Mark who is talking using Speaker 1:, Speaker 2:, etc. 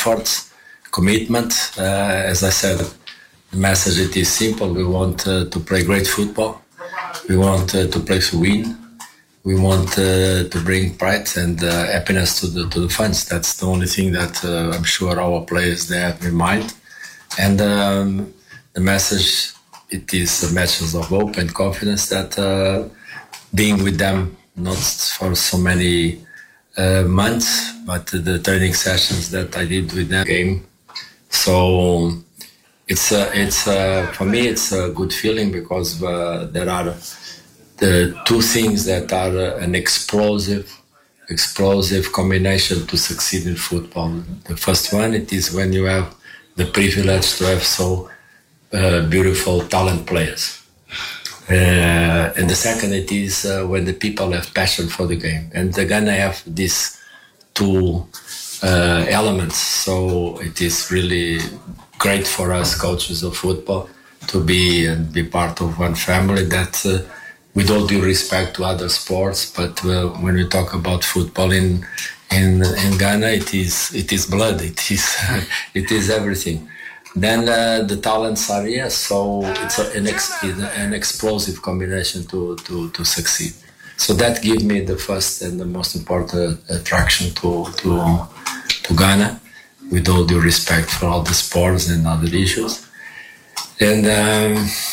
Speaker 1: effort, commitment. As I said, the message it is simple. We want to play great football. We want to play to win. We want to bring pride and happiness to the fans. That's the only thing that I'm sure our players they have in mind. And the message, it is a message of hope and confidence that being with them, not for so many months, but the training sessions that I did with them game. So it's for me it's a good feeling because there are the two things that are an explosive combination to succeed in football. The first one, it is when you have the privilege to have so beautiful talent players. And the second, it is when the people have passion for the game. And the Ghana have these two elements. So it is really great for us coaches of football to be part of one family that with all due respect to other sports, but when we talk about football in Ghana, it is blood, it is everything. Then the talents are here, so it's an explosive combination to succeed. So that gives me the first and the most important attraction to Ghana, with all due respect for all the sports and other issues. And